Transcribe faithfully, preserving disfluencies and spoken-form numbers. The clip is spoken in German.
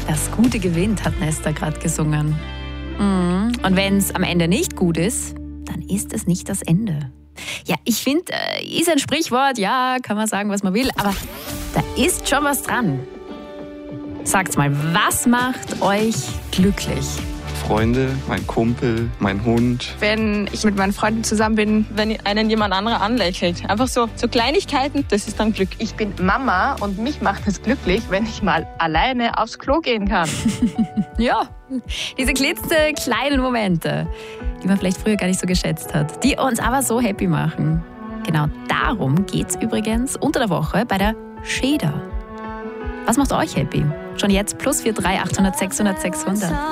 Das Gute gewinnt, hat Nesta gerade gesungen. Mhm. Und wenn es am Ende nicht gut ist, dann ist es nicht das Ende. Ja, ich finde, äh, ist ein Sprichwort, ja, kann man sagen, was man will, aber da ist schon was dran. Sagt's mal, was macht euch glücklich? Freunde, mein Kumpel, mein Hund. Wenn ich mit meinen Freunden zusammen bin, wenn einen jemand anderer anlächelt. Einfach so, so Kleinigkeiten, das ist dann Glück. Ich bin Mama und mich macht es glücklich, wenn ich mal alleine aufs Klo gehen kann. Ja, diese klitze kleinen Momente, die man vielleicht früher gar nicht so geschätzt hat, die uns aber so happy machen. Genau darum geht's übrigens unter der Woche bei der Scheder. Was macht euch happy? Schon jetzt plus vier drei achthundert sechshundert sechshundert.